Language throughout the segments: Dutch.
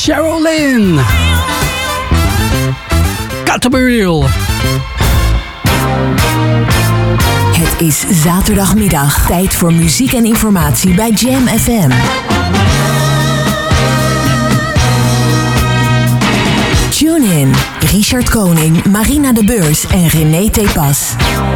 Cheryl Lynn. Got to be real. Het is zaterdagmiddag. Tijd voor muziek en informatie bij Jam FM. Tune in. Richard Koning, Marina de Beurs en René Tepas.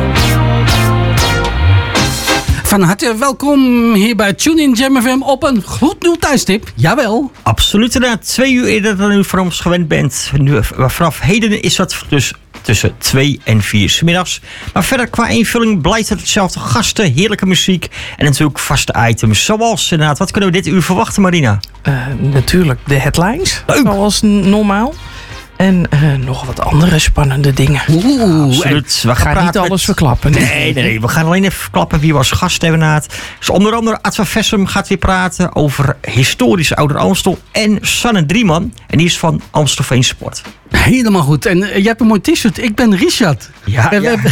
Van harte welkom hier bij Tune in Jam FM op een gloednieuw tijdstip. Jawel. Absoluut inderdaad. 2 uur eerder dan u van ons gewend bent. Nu, vanaf heden is dat dus tussen 2 en 4 's middags. Maar verder qua invulling blijft het hetzelfde. Gasten, heerlijke muziek en natuurlijk vaste items. Zoals inderdaad, wat kunnen we dit uur verwachten, Marina? Natuurlijk de headlines. Leuk. Zoals normaal. En nog wat andere spannende dingen. Absoluut. We gaan niet alles verklappen. Nee. We gaan alleen even verklappen wie we als gast hebben na het. Dus onder andere Adva Vessum gaat weer praten over historisch Ouder Amstel. En Sanne Drieman. En die is van Amstelveen Sport. Helemaal goed. En jij hebt een mooi t-shirt. Ik ben Richard. Ja.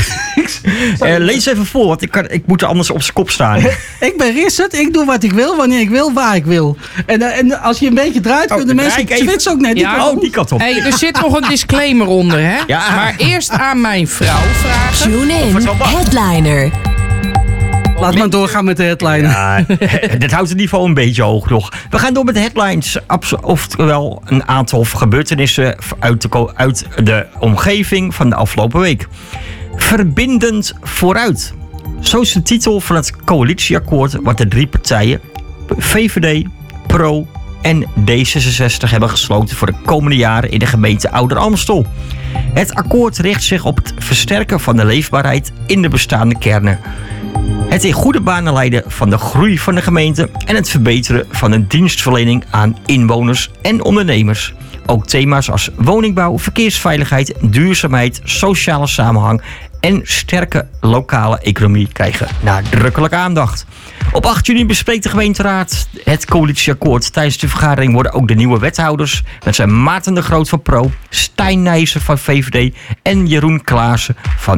Lees even voor, want ik moet er anders op zijn kop staan. Ik ben Richard. Ik doe wat ik wil, wanneer ik wil, waar ik wil. En als je een beetje draait, kunnen de mensen switchen ook net. Die kant op. Hey, er zit nog een disclaimer onder, hè? Ja. Maar eerst aan mijn vrouw vragen. Tune in. Headliner. Laat maar doorgaan met de headline. Ja, dit houdt het niveau een beetje hoog nog. We gaan door met de headlines. Oftewel een aantal gebeurtenissen uit de omgeving van de afgelopen week. Verbindend vooruit. Zo is de titel van het coalitieakkoord wat de 3 partijen, VVD, PRO en D66, hebben gesloten voor de komende jaren in de gemeente Ouder Amstel. Het akkoord richt zich op het versterken van de leefbaarheid in de bestaande kernen. Het in goede banen leiden van de groei van de gemeente en het verbeteren van de dienstverlening aan inwoners en ondernemers. Ook thema's als woningbouw, verkeersveiligheid, duurzaamheid, sociale samenhang en sterke lokale economie krijgen nadrukkelijke aandacht. Op 8 juni bespreekt de gemeenteraad het coalitieakkoord. Tijdens de vergadering worden ook de nieuwe wethouders. Dat zijn Maarten de Groot van PRO, Stijn Nijssen van VVD en Jeroen Klaassen van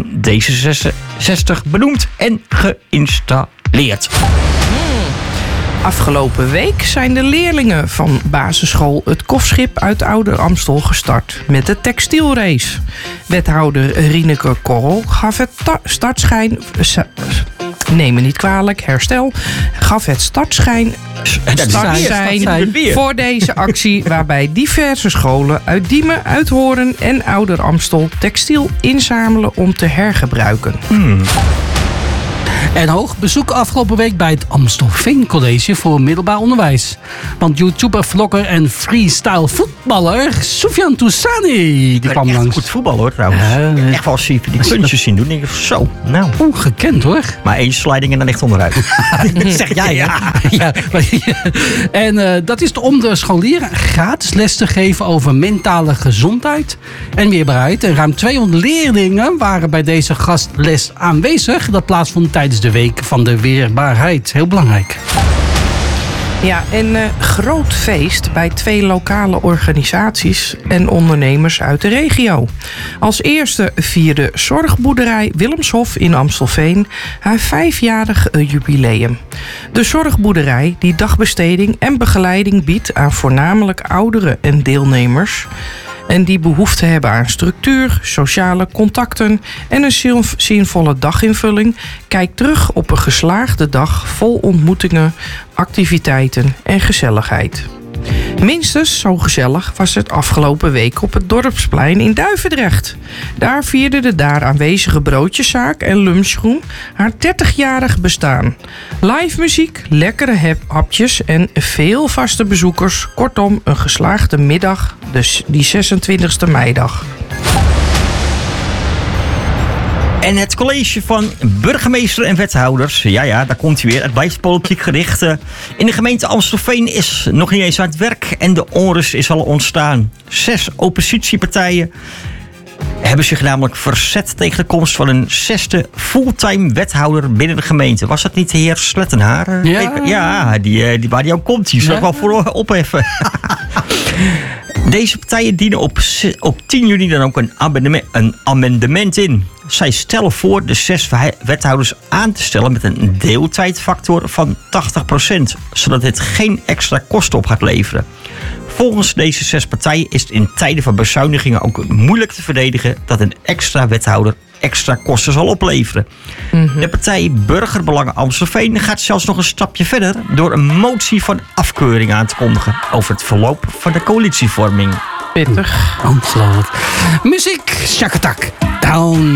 D66 benoemd en geïnstalleerd. Afgelopen week zijn de leerlingen van basisschool Het Kofschip uit Ouder Amstel gestart met de textielrace. Wethouder Rieneke Korrel gaf het startschijn... Neem me niet kwalijk, herstel. Gaf het startschijn voor deze actie, waarbij diverse scholen uit Diemen, Uithoorn en Ouder Amstel textiel inzamelen om te hergebruiken. En hoog bezoek afgelopen week bij het Amstelveen College voor middelbaar onderwijs. Want YouTuber, vlogger en freestyle voetballer Soufiane Toussani die kwam langs. Goed voetbal hoor trouwens. Echt wel zie die puntjes zien doen. Denk ik, zo, nou. Ongekend hoor. Maar 1 sliding en dan echt onderuit. Zeg jij ja. En dat is om de scholieren gratis les te geven over mentale gezondheid en weerbaarheid. En ruim 200 leerlingen waren bij deze gastles aanwezig. Dat plaatsvond tijdens de week van de weerbaarheid. Heel belangrijk. Ja, en groot feest bij 2 lokale organisaties en ondernemers uit de regio. Als eerste vierde Zorgboerderij Willemshof in Amstelveen haar 5-jarig jubileum. De Zorgboerderij die dagbesteding en begeleiding biedt aan voornamelijk ouderen en deelnemers. En die behoefte hebben aan structuur, sociale contacten en een zinvolle daginvulling. Kijk terug op een geslaagde dag vol ontmoetingen, activiteiten en gezelligheid. Minstens zo gezellig was het afgelopen week op het Dorpsplein in Duivendrecht. Daar vierde de daar aanwezige broodjeszaak en lunchroom haar 30-jarig bestaan. Live muziek, lekkere hapjes en veel vaste bezoekers. Kortom, een geslaagde middag, dus die 26e meidag. En het college van burgemeester en wethouders, ja, daar komt hij weer. Het blijft politiek gericht. In de gemeente Amstelveen is nog niet eens aan het werk en de onrust is al ontstaan. 6 oppositiepartijen hebben zich namelijk verzet tegen de komst van een 6e fulltime wethouder binnen de gemeente. Was dat niet de heer Slettenhaar? Ja, die waar die ook komt. Die zal ik wel voor opheffen. Deze partijen dienen op 10 juni dan ook een amendement in. Zij stellen voor de 6 wethouders aan te stellen met een deeltijdfactor van 80%, zodat dit geen extra kosten op gaat leveren. Volgens deze 6 partijen is het in tijden van bezuinigingen ook moeilijk te verdedigen dat een extra wethouder extra kosten zal opleveren. De partij Burgerbelangen Amstelveen gaat zelfs nog een stapje verder door een motie van afkeuring aan te kondigen over het verloop van de coalitievorming. Pittig. Ongelooflijk. Muziek, shakatak, down.